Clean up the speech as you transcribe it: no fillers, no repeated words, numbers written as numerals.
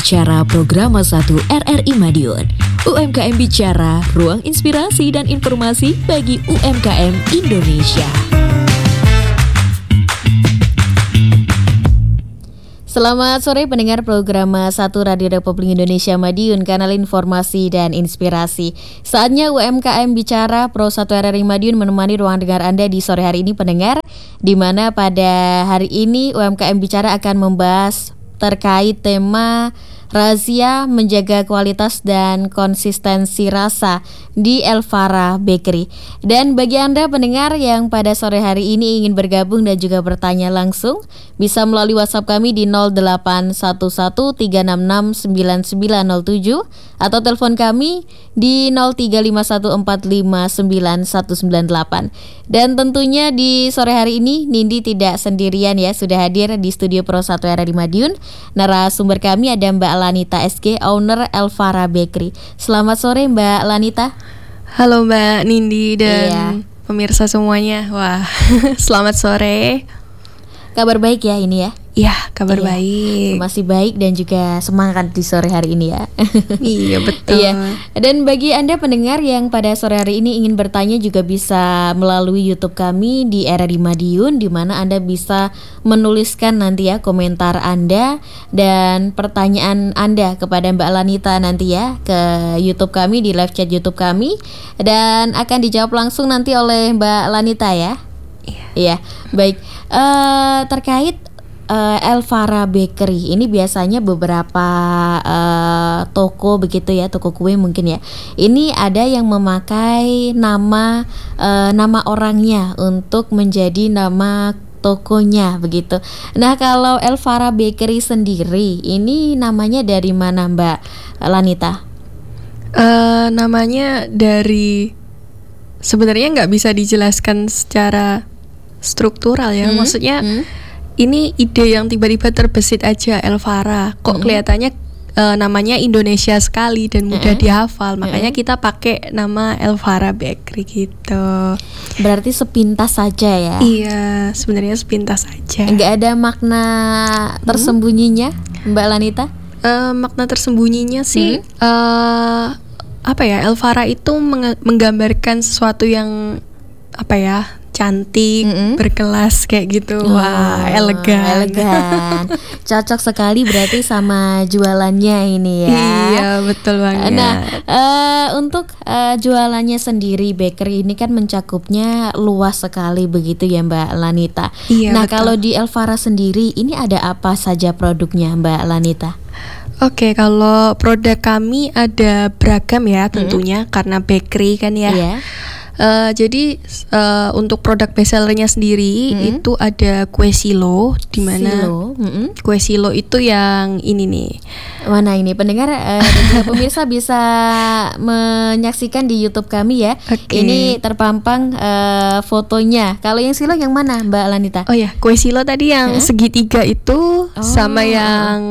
Bicara Program 1 RRI Madiun. UMKM Bicara, ruang inspirasi dan informasi bagi UMKM Indonesia. Selamat sore pendengar program 1 Radio Republik Indonesia Madiun, kanal informasi dan inspirasi. Saatnya UMKM Bicara Pro 1 RRI Madiun menemani ruang dengar Anda di sore hari ini pendengar, di mana pada hari ini UMKM Bicara akan membahas terkait tema razia menjaga kualitas dan konsistensi rasa di Elvara Bakery. Dan bagi Anda pendengar yang pada sore hari ini ingin bergabung dan juga bertanya langsung, bisa melalui WhatsApp kami di 0811366997 atau telepon kami di 0351459198. Dan tentunya di sore hari ini Nindi tidak sendirian ya, sudah hadir di studio Pro 1 RRI Madiun. Narasumber kami ada Mbak Lanita SG, owner Elvara Bakery. Selamat sore Mbak Lanita. Halo Mbak Nindi dan pemirsa semuanya. Wah, selamat sore. Kabar baik ya ini ya? Iya, kabar baik. Masih baik dan juga semangat di sore hari ini ya. Iya, betul. Iya. Dan bagi Anda pendengar yang pada sore hari ini ingin bertanya juga bisa melalui YouTube kami di RRI Madiun, di mana Anda bisa menuliskan nanti ya komentar Anda dan pertanyaan Anda kepada Mbak Lanita nanti ya ke YouTube kami, di live chat YouTube kami, dan akan dijawab langsung nanti oleh Mbak Lanita ya. Iya, baik. Terkait Elvara Bakery ini biasanya beberapa toko begitu ya, toko kue mungkin ya. Ini ada yang memakai nama orangnya untuk menjadi nama tokonya begitu. Nah, kalau Elvara Bakery sendiri ini namanya dari mana Mbak Lanita? Namanya dari, sebenarnya nggak bisa dijelaskan secara struktural ya. Maksudnya ini ide yang tiba-tiba terbesit aja, Elvara. Kok kelihatannya namanya Indonesia sekali dan mudah dihafal. Makanya kita pakai nama Elvara Bakery gitu. Berarti sepintas saja ya? Iya, sebenarnya sepintas saja. Nggak ada makna tersembunyinya, Mbak Lanita? Makna tersembunyinya sih apa ya? Elvara itu menggambarkan sesuatu yang apa ya? Cantik, berkelas kayak gitu. Wah, elegan. Cocok sekali berarti sama jualannya ini ya. Iya, betul banget. Nah, untuk jualannya sendiri bakery ini kan mencakupnya luas sekali begitu ya Mbak Lanita. Iya, nah, betul. kalau di Elvara sendiri ini ada apa saja produknya Mbak Lanita? Oke, kalau produk kami ada beragam ya tentunya karena bakery kan ya. Iya. Jadi untuk produk bestsellernya sendiri itu ada kue silo, di mana kue silo itu yang ini nih. Mana ini pendengar dan juga pemirsa bisa menyaksikan di YouTube kami ya. Ini terpampang fotonya. Kalau yang silo yang mana Mbak Lanita? Oh ya, kue silo tadi yang segitiga itu sama yang